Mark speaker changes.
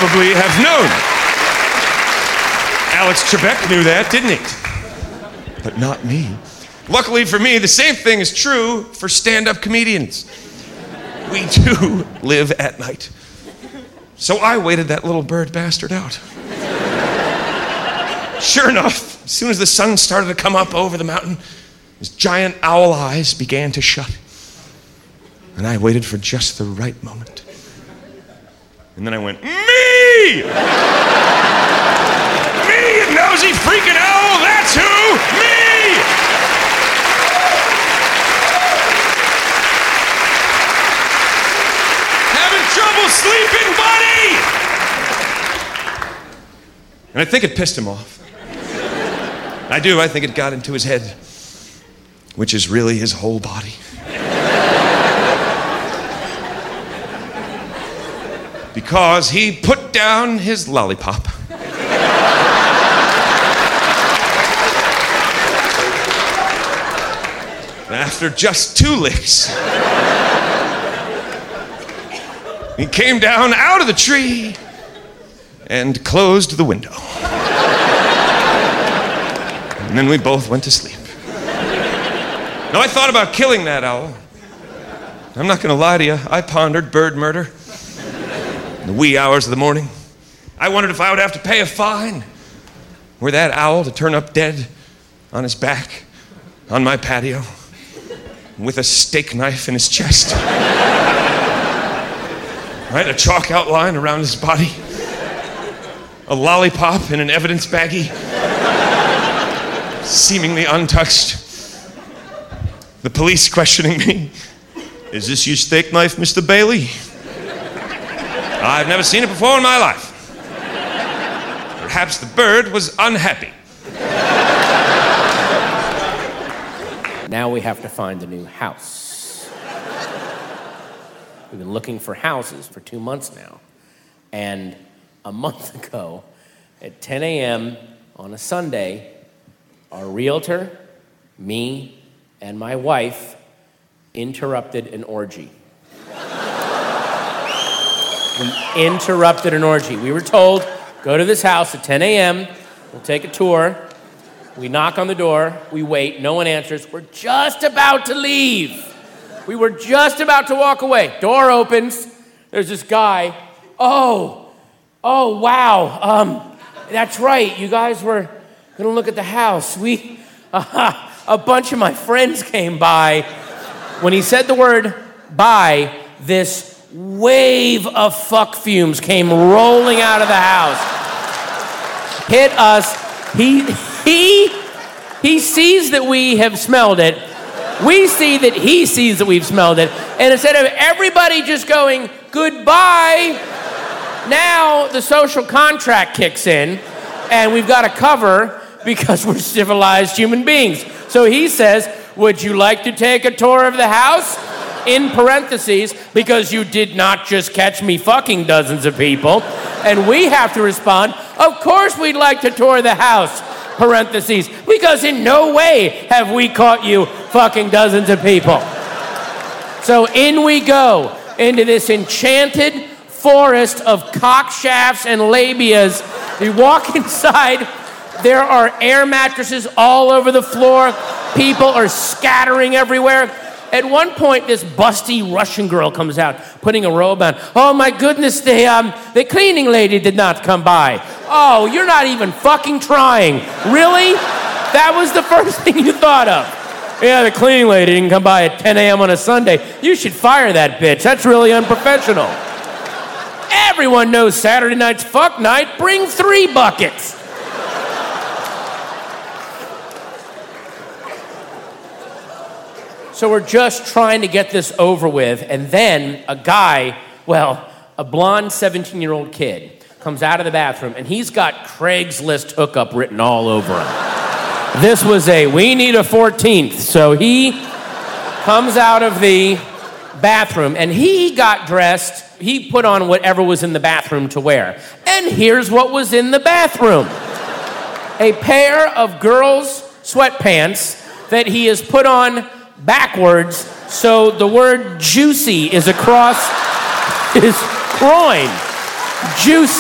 Speaker 1: probably have known. Alex Trebek knew that, didn't he? But not me. Luckily for me, the same thing is true for stand-up comedians. We too live at night. So I waited that little bird bastard out. Sure enough, as soon as the sun started to come up over the mountain, his giant owl eyes began to shut. And I waited for just the right moment. And then I went, me! Me, you nosy freaking owl, that's who! Me! Having trouble sleeping, buddy! And I think it pissed him off. I do, I think it got into his head, which is really his whole body. Because he put down his lollipop. After just 2 licks, he came down out of the tree and closed the window. And then we both went to sleep. Now, I thought about killing that owl. I'm not going to lie to you. I pondered bird murder in the wee hours of the morning. I wondered if I would have to pay a fine for that owl to turn up dead on his back on my patio with a steak knife in his chest. Right, a chalk outline around his body. A lollipop in an evidence baggie, seemingly untouched. The police questioning me. Is this your steak knife, Mr. Bailey? I've never seen it before in my life. Perhaps the bird was unhappy.
Speaker 2: Now we have to find a new house. We've been looking for houses for 2 months now. And a month ago, at 10 a.m. on a Sunday, our realtor, me, and my wife interrupted an orgy. We interrupted an orgy. We were told, go to this house at 10 a.m., we'll take a tour. We knock on the door, we wait, no one answers. We're just about to leave. We were just about to walk away. Door opens, there's this guy. Oh, wow. That's right, you guys were gonna look at the house. A bunch of my friends came by. When he said the word by, this wave of fuck fumes came rolling out of the house. Hit us. He sees that we have smelled it. We see that he sees that we've smelled it. And instead of everybody just going, goodbye, now the social contract kicks in, and we've got to cover because we're civilized human beings. So he says, would you like to take a tour of the house? In parentheses, because you did not just catch me fucking dozens of people. And we have to respond, of course we'd like to tour the house, parentheses, because in no way have we caught you fucking dozens of people. So in we go into this enchanted forest of cock shafts and labias. We walk inside. There are air mattresses all over the floor. People are scattering everywhere. At one point, this busty Russian girl comes out, putting a robe on. Oh my goodness, the cleaning lady did not come by. Oh, you're not even fucking trying. Really? That was the first thing you thought of. Yeah, the cleaning lady didn't come by at 10 a.m. on a Sunday. You should fire that bitch. That's really unprofessional. Everyone knows Saturday night's fuck night. Bring 3 buckets. So we're just trying to get this over with, and then a guy, a blonde 17-year-old kid, comes out of the bathroom, and he's got Craigslist hookup written all over him. This was we need a 14th. So he comes out of the bathroom, and he got dressed. He put on whatever was in the bathroom to wear. And here's what was in the bathroom. A pair of girls' sweatpants that he has put on backwards, so the word juicy is across his groin. Juicy.